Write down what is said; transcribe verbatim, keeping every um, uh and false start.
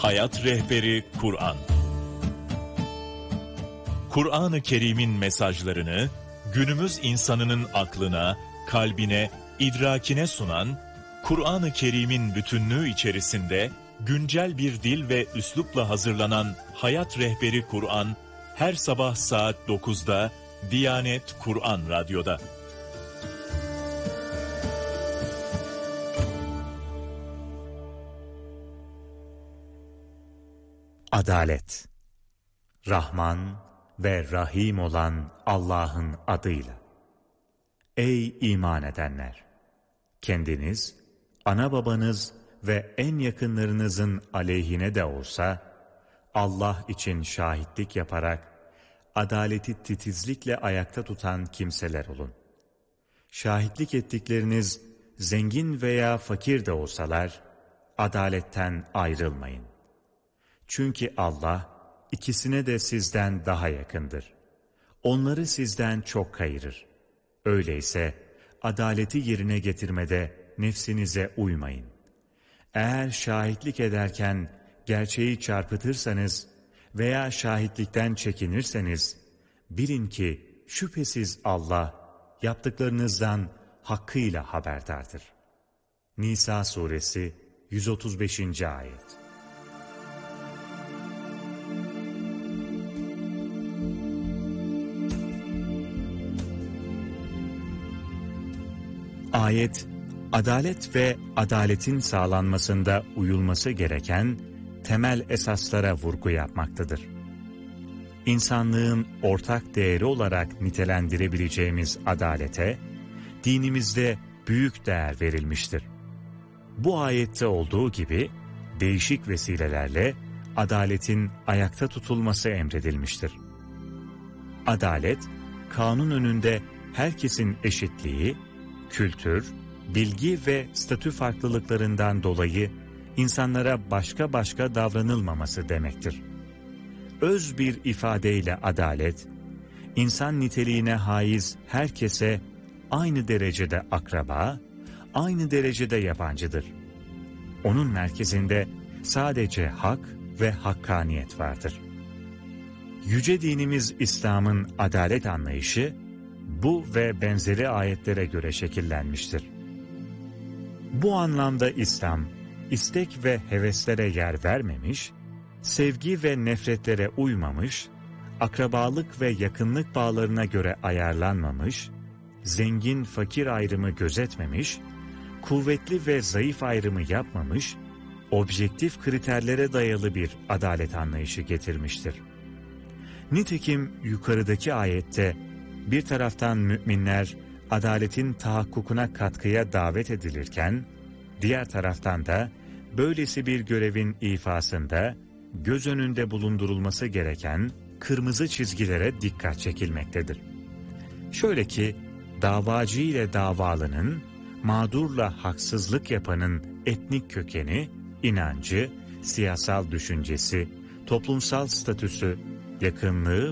Hayat Rehberi Kur'an. Kur'an-ı Kerim'in mesajlarını günümüz insanının aklına, kalbine, idrakine sunan, Kur'an-ı Kerim'in bütünlüğü içerisinde güncel bir dil ve üslupla hazırlanan Hayat Rehberi Kur'an, her sabah saat dokuzda Diyanet Kur'an Radyo'da. Adalet. Rahman ve Rahim olan Allah'ın adıyla. Ey iman edenler! Kendiniz, ana babanız ve en yakınlarınızın aleyhine de olsa, Allah için şahitlik yaparak, adaleti titizlikle ayakta tutan kimseler olun. Şahitlik ettikleriniz, zengin veya fakir de olsalar, adaletten ayrılmayın. Çünkü Allah, ikisine de sizden daha yakındır. Onları sizden çok kayırır. Öyleyse, adaleti yerine getirmede nefsinize uymayın. Eğer şahitlik ederken gerçeği çarpıtırsanız veya şahitlikten çekinirseniz, bilin ki şüphesiz Allah yaptıklarınızdan hakkıyla haberdardır. Nisa suresi yüz otuz beşinci ayet. Ayet, adalet ve adaletin sağlanmasında uyulması gereken temel esaslara vurgu yapmaktadır. İnsanlığın ortak değeri olarak nitelendirebileceğimiz adalete, dinimizde büyük değer verilmiştir. Bu ayette olduğu gibi değişik vesilelerle adaletin ayakta tutulması emredilmiştir. Adalet, kanun önünde herkesin eşitliği, kültür, bilgi ve statü farklılıklarından dolayı insanlara başka başka davranılmaması demektir. Öz bir ifadeyle adalet, insan niteliğine haiz herkese aynı derecede akraba, aynı derecede yabancıdır. Onun merkezinde sadece hak ve hakkaniyet vardır. Yüce dinimiz İslam'ın adalet anlayışı, bu ve benzeri ayetlere göre şekillenmiştir. Bu anlamda İslam, istek ve heveslere yer vermemiş, sevgi ve nefretlere uymamış, akrabalık ve yakınlık bağlarına göre ayarlanmamış, zengin fakir ayrımı gözetmemiş, kuvvetli ve zayıf ayrımı yapmamış, objektif kriterlere dayalı bir adalet anlayışı getirmiştir. Nitekim yukarıdaki ayette, bir taraftan müminler adaletin tahakkukuna katkıya davet edilirken, diğer taraftan da böylesi bir görevin ifasında göz önünde bulundurulması gereken kırmızı çizgilere dikkat çekilmektedir. Şöyle ki, davacı ile davalının, mağdurla haksızlık yapanın etnik kökeni, inancı, siyasal düşüncesi, toplumsal statüsü, yakınlığı